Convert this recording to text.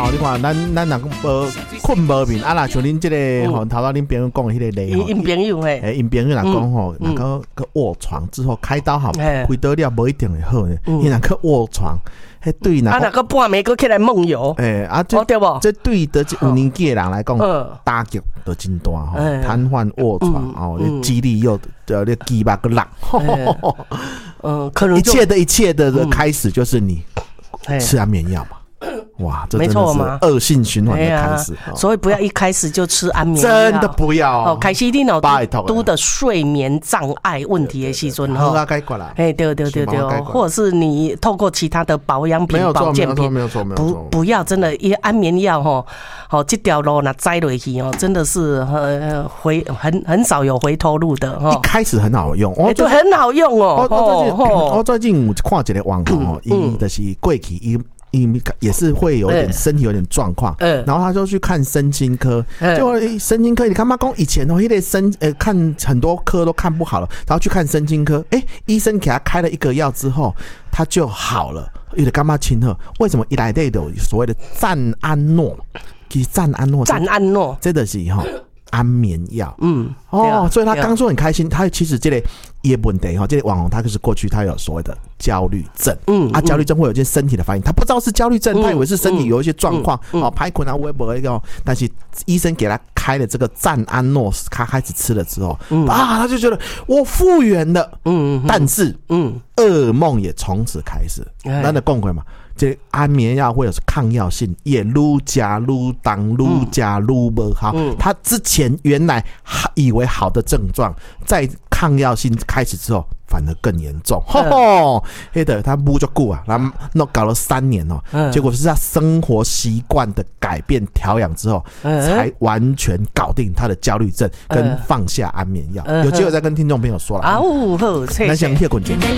吼，你看咱若困无眠啊啦，像恁这个吼，头先恁朋友讲的迄个例吼， 因朋友嘿， 因朋友若讲吼，若个卧床之后开刀好，开刀了无一定会好呢，伊若个卧床。迄对呐， 若个半暝搁起来梦游，对不？ 这对的有年纪的人来讲，打击都真大吼，瘫痪卧床哦，你肌力又你肌肉个烂， 可能一切的开始就是你吃安眠药嘛。哇，这真的是恶性循环的开始， 所以不要一开始就吃安眠药， 真的不要。 开始你都的睡眠障碍问题的时阵哈，解决啦。 对，或者是你透过其他的保养品、保健品， 没有错， 不要真的，因为安眠药哈，好这条路那栽落去哦，真的是很少有回头路的哈。 一开始很好用， 就很好用哦。 我最近看一个网红哦，伊就是过去也是会有点身体有点状况，然后他就去看身心科，就身心科，你看嘛，讲以前哦，那个看很多科都看不好了，然后去看身心科，医生给他开了一个药之后，他就好了，有点干嘛亲和？为什么一来类的所谓的赞安诺？其实赞安诺，真的是哈。安眠药，所以他刚说很开心。他其实这类也问题哈，这类网红他就是过去他有所谓的焦虑症，焦虑症会有一些身体的反应，他不知道是焦虑症，他以为是身体有一些状况，排困啊、微博个，但是医生给他开了这个赞安诺，他开始吃了之后，他就觉得我复原了，但是噩梦也从此开始，咱的共轨嘛。这安眠药会有抗药性，也愈加愈重，愈加愈不好。他之前原来以为好的症状，在抗药性开始之后，反而更严重。他补就久啊，那搞了3年哦，结果是他生活习惯的改变调养之后，才完全搞定他的焦虑症，跟放下安眠药。有机会再跟听众朋友说了。 好， 那想谢滚姐。